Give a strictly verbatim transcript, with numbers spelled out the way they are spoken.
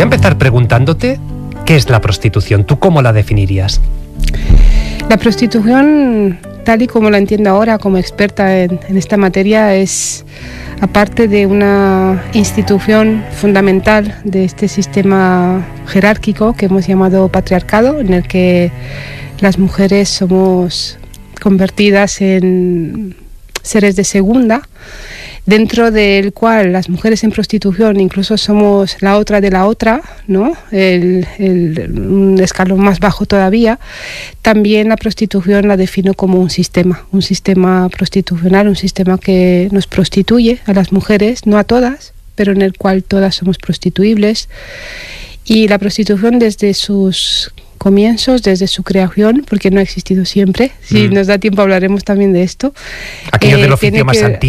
empezar preguntándote, ¿qué es la prostitución? ¿Tú cómo la definirías? La prostitución, tal y como la entiendo ahora como experta en, en esta materia, es, aparte de una institución fundamental de este sistema jerárquico que hemos llamado patriarcado, en el que las mujeres somos convertidas en seres de segunda, dentro del cual las mujeres en prostitución incluso somos la otra de la otra, ¿no? El, el, un escalón más bajo todavía. También la prostitución la defino como un sistema, un sistema prostitucional, un sistema que nos prostituye a las mujeres, no a todas, pero en el cual todas somos prostituibles. Y la prostitución desde sus comienzos, desde su creación, porque no ha existido siempre. Si mm. nos da tiempo hablaremos también de esto. Aquello eh, del oficio más que, antiguo.